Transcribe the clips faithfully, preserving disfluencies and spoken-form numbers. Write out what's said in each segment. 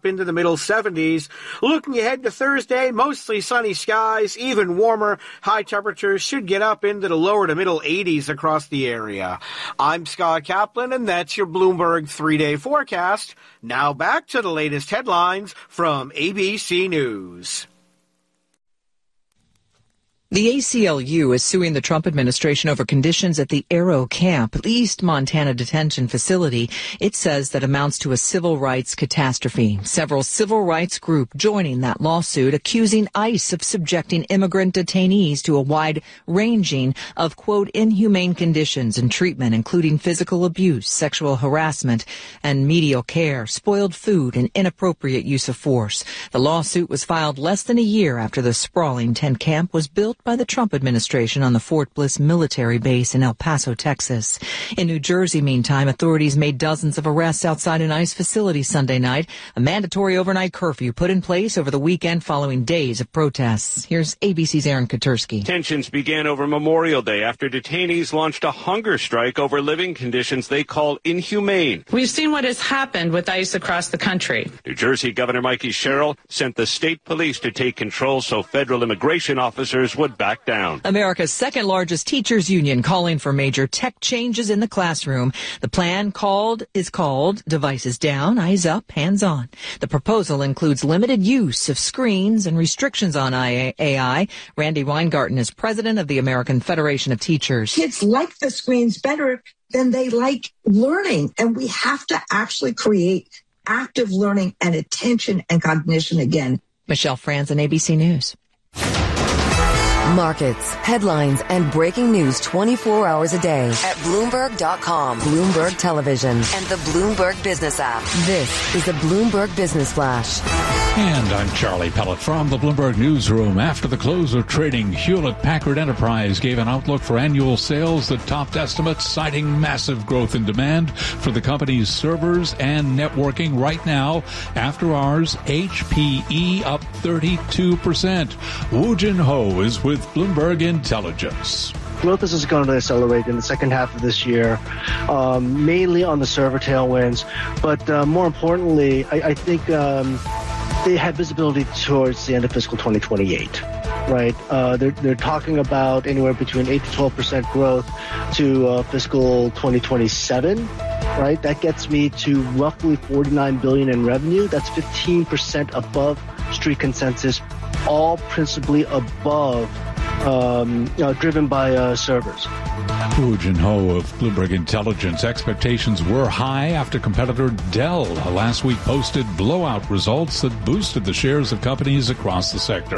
into the middle seventies. Looking ahead to Thursday, mostly sunny skies, even warmer. High temperatures should get up into the lower to middle eighties across the area. I'm Scott Kaplan, and that's your Bloomberg three-day forecast. Now back to the latest headlines from A B C News. The A C L U is suing the Trump administration over conditions at the Aero Camp, East Montana detention facility. It says that amounts to a civil rights catastrophe. Several civil rights groups joining that lawsuit, accusing ICE of subjecting immigrant detainees to a wide ranging of, quote, inhumane conditions and treatment, including physical abuse, sexual harassment, and medial care, spoiled food, and inappropriate use of force. The lawsuit was filed less than a year after the sprawling tent camp was built by the Trump administration on the Fort Bliss military base in El Paso, Texas. In New Jersey, meantime, authorities made dozens of arrests outside an ICE facility Sunday night. A mandatory overnight curfew put in place over the weekend following days of protests. Here's A B C's Aaron Katursky. Tensions began over Memorial Day after detainees launched a hunger strike over living conditions they call inhumane. We've seen what has happened with ICE across the country. New Jersey Governor Mikey Sherrill sent the state police to take control so federal immigration officers would back down. America's second largest teachers union calling for major tech changes in the classroom. The plan called is called Devices Down, Eyes Up, Hands On. The proposal includes limited use of screens and restrictions on A I. Randy Weingarten is president of the American Federation of Teachers. Kids like the screens better than they like learning, and we have to actually create active learning and attention and cognition again. Michelle Franzen, A B C News. Markets, headlines, and breaking news twenty-four hours a day at Bloomberg dot com, Bloomberg Television, and the Bloomberg Business app. This is the Bloomberg Business Flash. And I'm Charlie Pellet from the Bloomberg Newsroom. After the close of trading, Hewlett-Packard Enterprise gave an outlook for annual sales that topped estimates, citing massive growth in demand for the company's servers and networking. Right now, after hours, H P E up thirty-two percent. Woo Jin Ho is with Bloomberg Intelligence. Growth is going to accelerate in the second half of this year, um, mainly on the server tailwinds. But uh, more importantly, I, I think um, they have visibility towards the end of fiscal twenty twenty-eight. Right, uh, they're they're talking about anywhere between eight to twelve percent growth to uh, fiscal twenty twenty-seven. Right, that gets me to roughly forty-nine billion dollars in revenue. That's fifteen percent above street consensus, all principally above, um, you know, driven by uh, servers. Woo Jin Ho of Bloomberg Intelligence. Expectations were high after competitor Dell last week posted blowout results that boosted the shares of companies across the sector.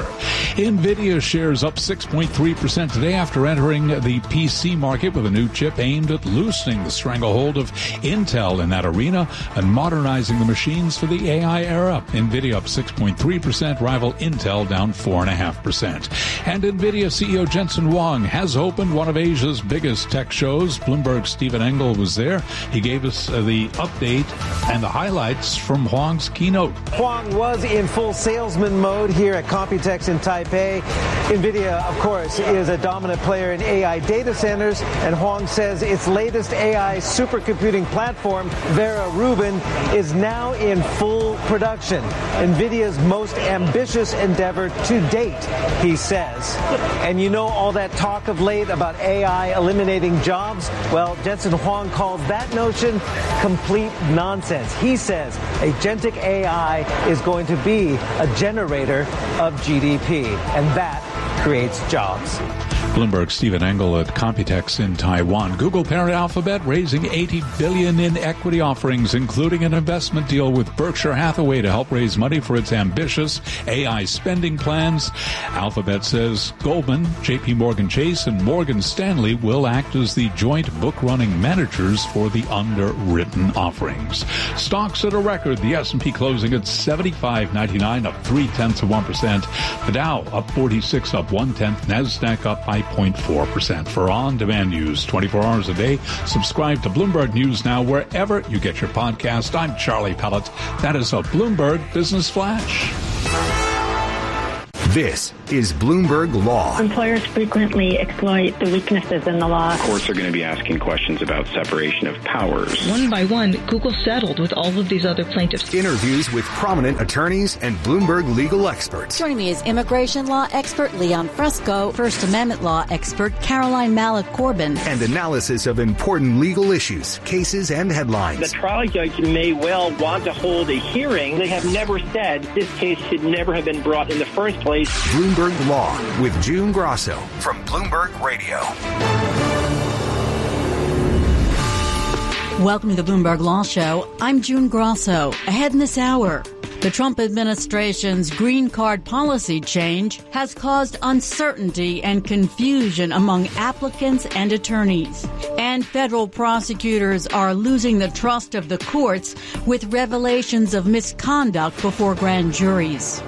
NVIDIA shares up six point three percent today after entering the P C market with a new chip aimed at loosening the stranglehold of Intel in that arena and modernizing the machines for the A I era. NVIDIA up six point three percent, rival Intel down four point five percent. And NVIDIA C E O Jensen Huang has opened one of Asia's biggest tech shows. Bloomberg's Stephen Engel was there. He gave us uh, the update and the highlights from Huang's keynote. Huang was in full salesman mode here at Computex in Taipei. NVIDIA, of course, is a dominant player in A I data centers, and Huang says its latest A I supercomputing platform, Vera Rubin, is now in full production. NVIDIA's most ambitious endeavor to date, he says. And you know all that talk of late about A I eliminating jobs? Well, Jensen Huang calls that notion complete nonsense. He says agentic A I is going to be a generator of G D P, and that creates jobs. Bloomberg's Stephen Engel at Computex in Taiwan. Google parent Alphabet raising eighty billion dollars in equity offerings, including an investment deal with Berkshire Hathaway to help raise money for its ambitious A I spending plans. Alphabet says Goldman, J P Morgan Chase, and Morgan Stanley will act as the joint book-running managers for the underwritten offerings. Stocks at a record. The S and P closing at seventy-five ninety-nine, up three-tenths of one percent. The Dow up forty-six, up one-tenth. NASDAQ up by zero point four percent. For on-demand news twenty-four hours a day, subscribe to Bloomberg News Now wherever you get your podcast. I'm Charlie Pellet. That is a Bloomberg Business Flash. This is Bloomberg Law. Employers frequently exploit the weaknesses in the law. Courts are going to be asking questions about separation of powers. One by one, Google settled with all of these other plaintiffs. Interviews with prominent attorneys and Bloomberg legal experts. Joining me is immigration law expert Leon Fresco, First Amendment law expert Caroline Malik-Corbin, and analysis of important legal issues, cases, and headlines. The trial judge may well want to hold a hearing. They have never said this case should never have been brought in the first place. Bloomberg Law with June Grosso from Bloomberg Radio. Welcome to the Bloomberg Law Show. I'm June Grosso. Ahead in this hour, the Trump administration's green card policy change has caused uncertainty and confusion among applicants and attorneys. And federal prosecutors are losing the trust of the courts with revelations of misconduct before grand juries.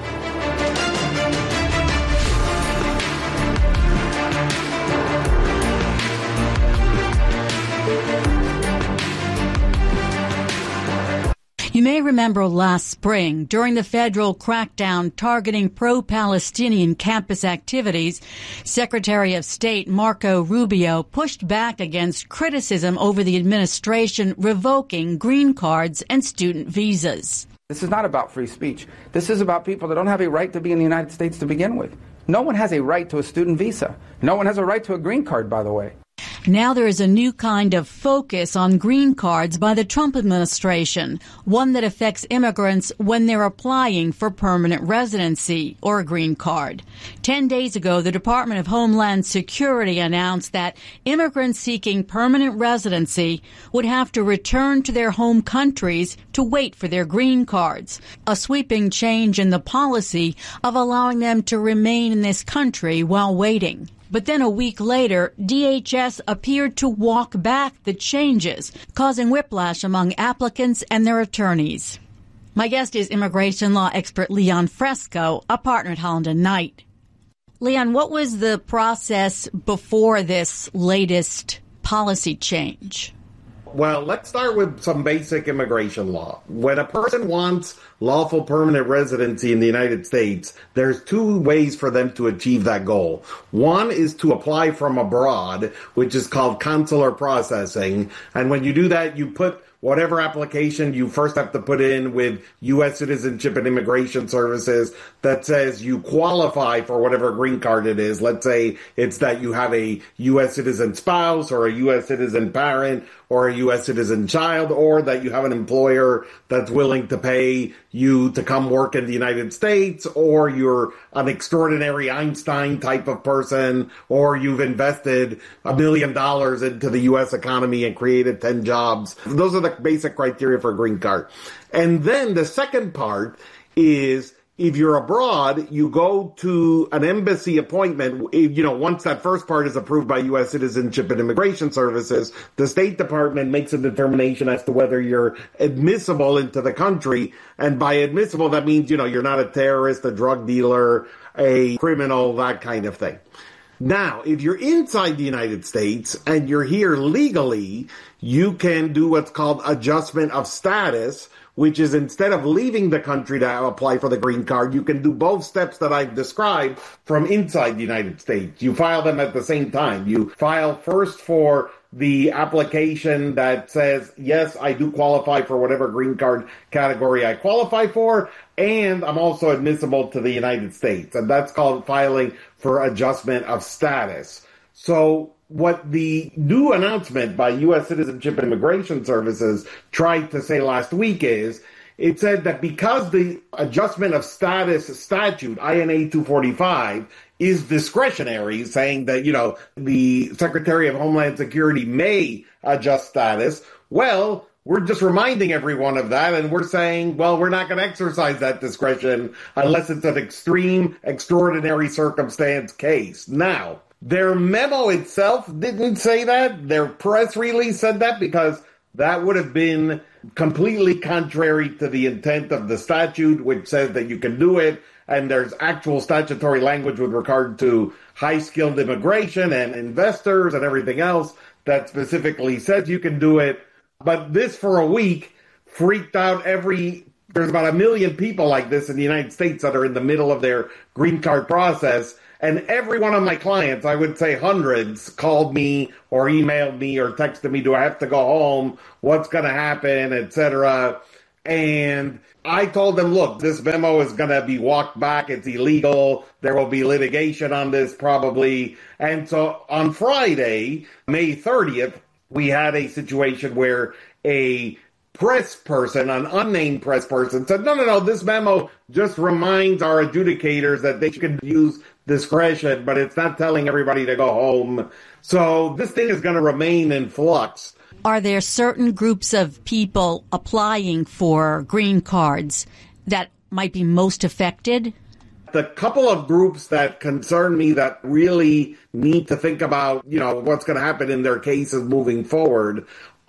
You may remember last spring, during the federal crackdown targeting pro-Palestinian campus activities, Secretary of State Marco Rubio pushed back against criticism over the administration revoking green cards and student visas. This is not about free speech. This is about people that don't have a right to be in the United States to begin with. No one has a right to a student visa. No one has a right to a green card, by the way. Now there is a new kind of focus on green cards by the Trump administration, one that affects immigrants when they're applying for permanent residency or a green card. Ten days ago, the Department of Homeland Security announced that immigrants seeking permanent residency would have to return to their home countries to wait for their green cards, a sweeping change in the policy of allowing them to remain in this country while waiting. But then a week later, D H S appeared to walk back the changes, causing whiplash among applicants and their attorneys. My guest is immigration law expert Leon Fresco, a partner at Holland and Knight. Leon, what was the process before this latest policy change? Well, let's start with some basic immigration law. When a person wants lawful permanent residency in the United States, there's two ways for them to achieve that goal. One is to apply from abroad, which is called consular processing. And when you do that, you put whatever application you first have to put in with U S Citizenship and Immigration Services that says you qualify for whatever green card it is. Let's say it's that you have a U S citizen spouse or a U S citizen parent or a U S citizen child, or that you have an employer that's willing to pay you to come work in the United States, or you're an extraordinary Einstein type of person, or you've invested a million dollars into the U S economy and created ten jobs. Those are the basic criteria for a green card. And then the second part is, if you're abroad, you go to an embassy appointment. You know, once that first part is approved by U S Citizenship and Immigration Services, the State Department makes a determination as to whether you're admissible into the country. And by admissible, that means, you know, you're not a terrorist, a drug dealer, a criminal, that kind of thing. Now, if you're inside the United States and you're here legally, you can do what's called adjustment of status, which is instead of leaving the country to apply for the green card, you can do both steps that I've described from inside the United States. You file them at the same time. You file first for the application that says, yes, I do qualify for whatever green card category I qualify for, and I'm also admissible to the United States. And that's called filing for adjustment of status. So what the new announcement by U S Citizenship and Immigration Services tried to say last week is, it said that because the adjustment of status statute, I N A two forty-five, is discretionary, saying that, you know, the Secretary of Homeland Security may adjust status, well, we're just reminding everyone of that, and we're saying, well, we're not going to exercise that discretion unless it's an extreme, extraordinary circumstance case. Now, their memo itself didn't say that. Their press release said that because that would have been completely contrary to the intent of the statute, which says that you can do it. And there's actual statutory language with regard to high-skilled immigration and investors and everything else that specifically says you can do it. But this, for a week, freaked out every there's about a million people like this in the United States that are in the middle of their green card process. And every one of my clients, I would say hundreds, called me or emailed me or texted me, do I have to go home? What's going to happen, et cetera. And I told them, look, this memo is going to be walked back. It's illegal. There will be litigation on this probably. And so on Friday, May thirtieth, we had a situation where a press person, an unnamed press person, said, no, no, no, this memo just reminds our adjudicators that they can use discretion, but it's not telling everybody to go home. So this thing is going to remain in flux. Are there certain groups of people applying for green cards that might be most affected? The couple of groups that concern me that really need to think about, you know, what's going to happen in their cases moving forward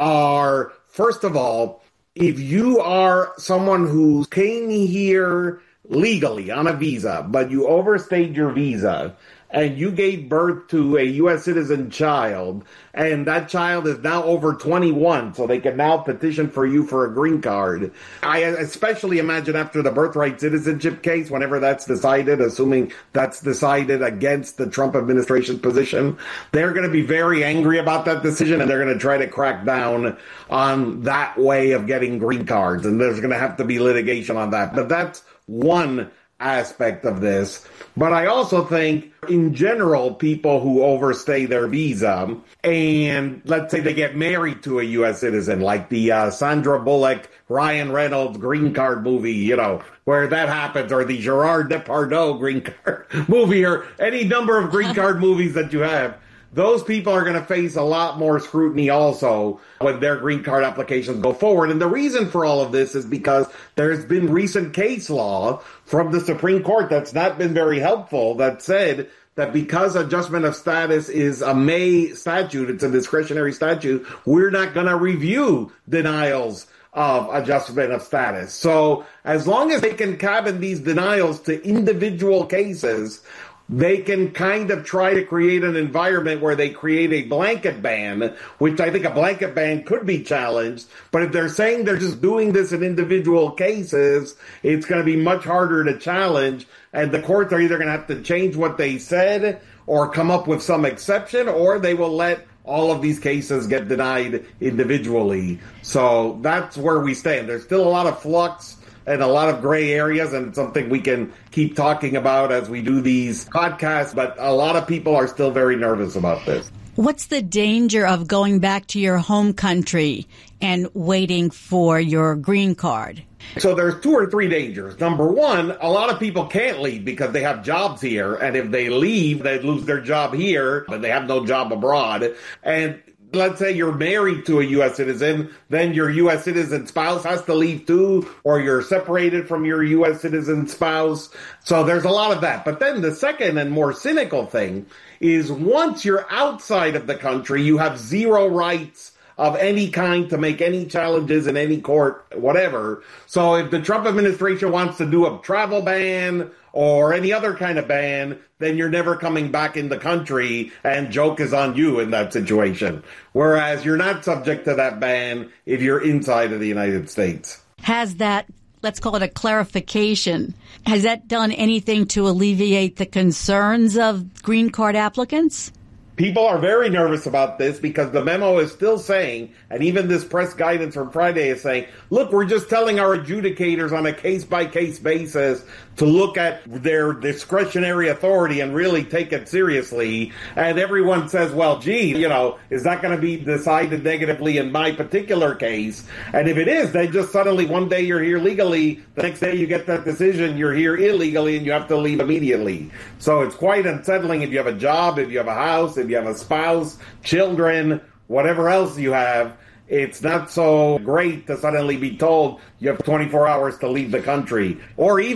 are, first of all, if you are someone who came here legally on a visa, but you overstayed your visa, and you gave birth to a U S citizen child, and that child is now over twenty-one, so they can now petition for you for a green card. I especially imagine after the birthright citizenship case, whenever that's decided, assuming that's decided against the Trump administration's position, they're going to be very angry about that decision, and they're going to try to crack down on that way of getting green cards, and there's going to have to be litigation on that. But that's one aspect of this. But I also think, in general, people who overstay their visa and let's say they get married to a U S citizen, like the uh, Sandra Bullock, Ryan Reynolds green card movie, you know, where that happens, or the Gerard Depardieu green card movie, or any number of green card movies that you have. Those people are going to face a lot more scrutiny also when their green card applications go forward. And the reason for all of this is because there's been recent case law from the Supreme Court that's not been very helpful that said that because adjustment of status is a May statute, it's a discretionary statute, we're not going to review denials of adjustment of status. So as long as they can cabin these denials to individual cases, they can kind of try to create an environment where they create a blanket ban, which I think a blanket ban could be challenged. But if they're saying they're just doing this in individual cases, it's going to be much harder to challenge. And the courts are either going to have to change what they said or come up with some exception, or they will let all of these cases get denied individually. So that's where we stand. There's still a lot of flux and a lot of gray areas, and it's something we can keep talking about as we do these podcasts, but a lot of people are still very nervous about this. What's the danger of going back to your home country and waiting for your green card? So there's two or three dangers. Number one, a lot of people can't leave because they have jobs here, and if they leave, they lose their job here, but they have no job abroad. And let's say you're married to a U S citizen, then your U S citizen spouse has to leave too, or you're separated from your U S citizen spouse. So there's a lot of that. But then the second and more cynical thing is once you're outside of the country, you have zero rights of any kind to make any challenges in any court, whatever. So if the Trump administration wants to do a travel ban or any other kind of ban, then you're never coming back in the country, and joke is on you in that situation. Whereas you're not subject to that ban if you're inside of the United States. Has that, let's call it a clarification, has that done anything to alleviate the concerns of green card applicants? People are very nervous about this because the memo is still saying, and even this press guidance from Friday is saying, look, we're just telling our adjudicators on a case-by-case basis to look at their discretionary authority and really take it seriously. And everyone says, well, gee, you know, is that going to be decided negatively in my particular case? And if it is, then just suddenly one day you're here legally, the next day you get that decision, you're here illegally, and you have to leave immediately. So it's quite unsettling if you have a job, if you have a house, if you have a spouse, children, whatever else you have. It's not so great to suddenly be told you have twenty-four hours to leave the country, or even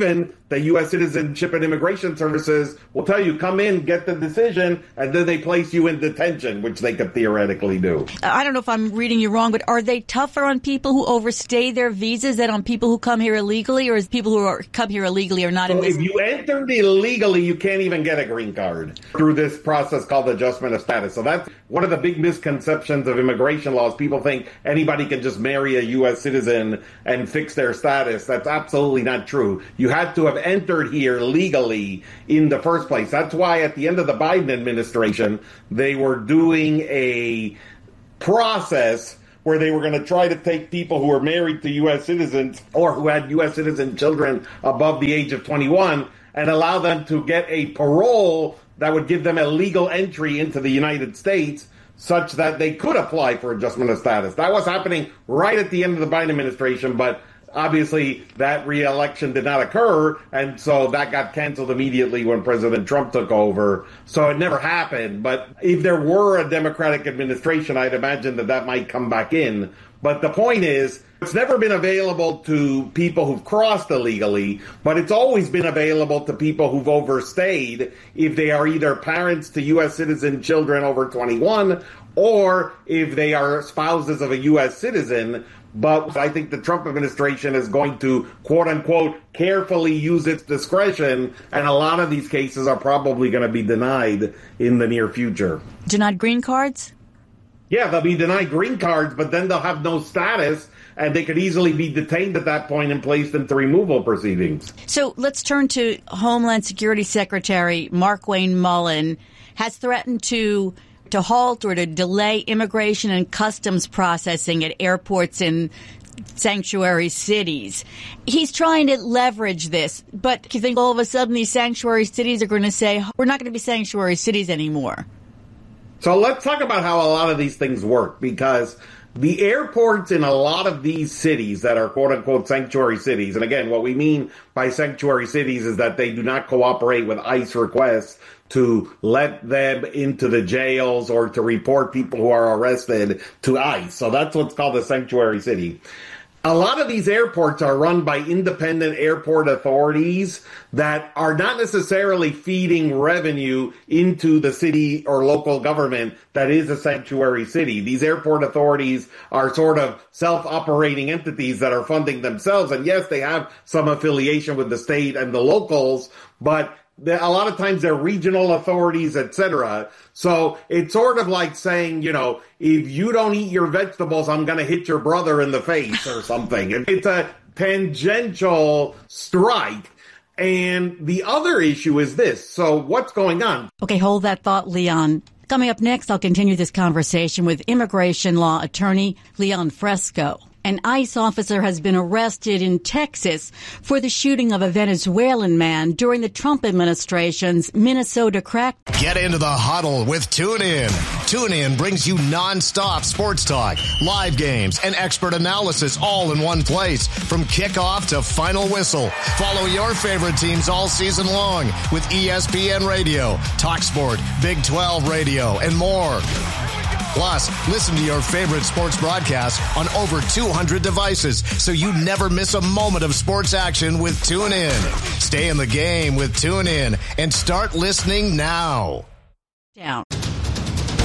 the U S Citizenship and Immigration Services will tell you, come in, get the decision, and then they place you in detention, which they could theoretically do. I don't know if I'm reading you wrong, but are they tougher on people who overstay their visas than on people who come here illegally, or is people who are, come here illegally are not so in this? If you entered illegally, you can't even get a green card through this process called adjustment of status. So that's one of the big misconceptions of immigration laws. People think anybody can just marry a U S citizen and fix their status. That's absolutely not true. You had to have entered here legally in the first place. That's why at the end of the Biden administration, they were doing a process where they were going to try to take people who were married to U S citizens or who had U S citizen children above the age of twenty-one and allow them to get a parole that would give them a legal entry into the United States such that they could apply for adjustment of status. That was happening right at the end of the Biden administration, but obviously, that re-election did not occur, and so that got canceled immediately when President Trump took over. So it never happened. But if there were a Democratic administration, I'd imagine that that might come back in. But the point is, it's never been available to people who've crossed illegally, but it's always been available to people who've overstayed if they are either parents to U S citizen children over twenty-one or if they are spouses of a U S citizen. But I think the Trump administration is going to, quote unquote, carefully use its discretion. And a lot of these cases are probably going to be denied in the near future. Denied green cards? Yeah, they'll be denied green cards, but then they'll have no status. And they could easily be detained at that point and placed into removal proceedings. So let's turn to Homeland Security Secretary Markwayne Mullin has threatened to to halt or to delay immigration and customs processing at airports in sanctuary cities. He's trying to leverage this, but do you think all of a sudden these sanctuary cities are going to say, we're not going to be sanctuary cities anymore? So let's talk about how a lot of these things work, because the airports in a lot of these cities that are quote-unquote sanctuary cities, and again, what we mean by sanctuary cities is that they do not cooperate with ICE requests to let them into the jails or to report people who are arrested to ICE. So that's what's called a sanctuary city. A lot of these airports are run by independent airport authorities that are not necessarily feeding revenue into the city or local government that is a sanctuary city. These airport authorities are sort of self-operating entities that are funding themselves. And yes, they have some affiliation with the state and the locals, but a lot of times they're regional authorities, et cetera. So it's sort of like saying, you know, if you don't eat your vegetables, I'm going to hit your brother in the face or something. It's a tangential strike. And the other issue is this. So what's going on? Okay, hold that thought, Leon. Coming up next, I'll continue this conversation with immigration law attorney Leon Fresco. An ICE officer has been arrested in Texas for the shooting of a Venezuelan man during the Trump administration's Minnesota crack. Get into the huddle with TuneIn. TuneIn brings you nonstop sports talk, live games, and expert analysis all in one place. From kickoff to final whistle. Follow your favorite teams all season long with E S P N Radio, TalkSport, Big twelve Radio, and more. Plus, listen to your favorite sports broadcasts on over two hundred devices so you never miss a moment of sports action with TuneIn. Stay in the game with TuneIn and start listening now. Down.